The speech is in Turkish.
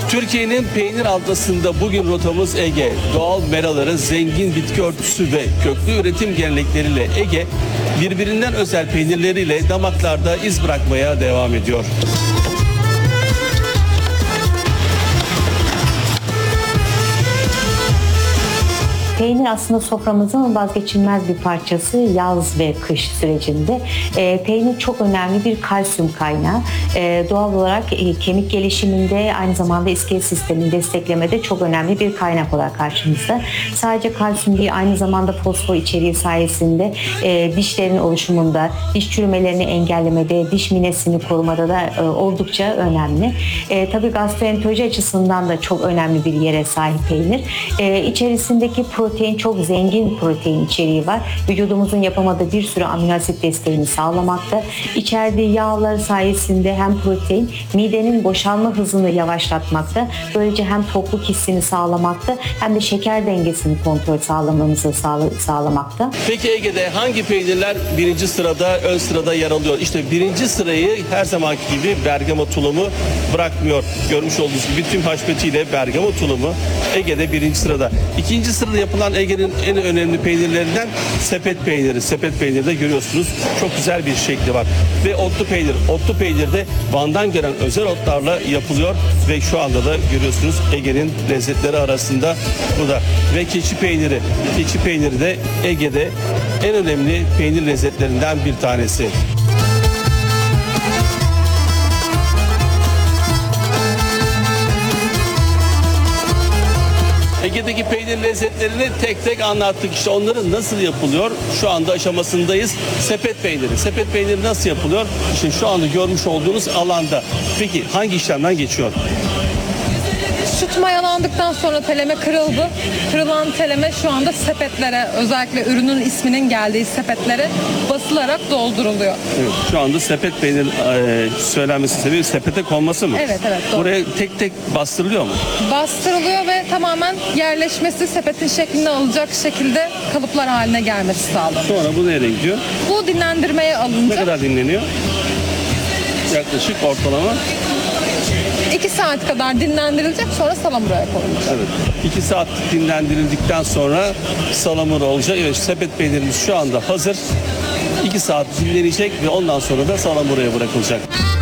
Türkiye'nin peynir atlasında bugün rotamız Ege. Doğal meraları, zengin bitki örtüsü ve köklü üretim gelenekleriyle Ege, birbirinden özel peynirleriyle damaklarda iz bırakmaya devam ediyor. Peynir aslında soframızın vazgeçilmez bir parçası yaz ve kış sürecinde. Peynir çok önemli bir kalsiyum kaynağı. Doğal olarak kemik gelişiminde, aynı zamanda iskelet sistemini desteklemede çok önemli bir kaynak olarak karşımızda. Sadece kalsiyum değil, aynı zamanda fosfor içeriği sayesinde dişlerin oluşumunda, diş çürümelerini engellemede, diş minesini korumada da oldukça önemli. Tabii gastroenteroloji açısından da çok önemli bir yere sahip peynir. İçerisindeki protein, çok zengin protein içeriği var. Vücudumuzun yapamadığı bir sürü amino asit desteğini sağlamakta. İçerdiği yağlar sayesinde hem protein midenin boşalma hızını yavaşlatmakta. Böylece hem tokluk hissini sağlamakta hem de şeker dengesini kontrol sağlamamızı sağlamakta. Peki Ege'de hangi peynirler birinci sırada, ön sırada yer alıyor? İşte birinci sırayı her zamanki gibi Bergama tulumu bırakmıyor. Görmüş olduğunuz gibi tüm haşmetiyle Bergama tulumu Ege'de birinci sırada. İkinci sırada yapılan Ege'nin en önemli peynirlerinden sepet peyniri. Sepet peyniri de görüyorsunuz çok güzel bir şekli var. Ve otlu peynir. Otlu peynir de Van'dan gelen özel otlarla yapılıyor ve şu anda da görüyorsunuz Ege'nin lezzetleri arasında bu da. Ve keçi peyniri. Keçi peyniri de Ege'de en önemli peynir lezzetlerinden bir tanesi. Ege'deki peynir lezzetlerini tek tek anlattık. İşte onların nasıl yapılıyor? Şu anda aşamasındayız. Sepet peyniri. Sepet peyniri nasıl yapılıyor? İşte şu anda görmüş olduğunuz alanda. Peki hangi işlemden geçiyor? Süt mayalandıktan sonra teleme kırıldı. Kırılan teleme şu anda sepetlere, özellikle ürünün isminin geldiği sepetlere basılarak dolduruluyor. Evet, şu anda sepet peynir söylenmesi sebebi sepete konması mı? Evet, doğru. Buraya tek tek bastırılıyor mu? Bastırılıyor ve tamamen yerleşmesi, sepetin şeklini alacak şekilde kalıplar haline gelmesi sağlanıyor. Sonra bu nereye gidiyor? Bu dinlendirmeye Ne alınacak. kadar dinleniyor? Yaklaşık ortalama. 2 saat kadar dinlendirilecek, sonra salamuraya konulacak. Evet. 2 saat dinlendirildikten sonra salamura olacak. Evet, sepet peynirimiz şu anda hazır. 2 saat dinlenecek ve ondan sonra da salamuraya bırakılacak.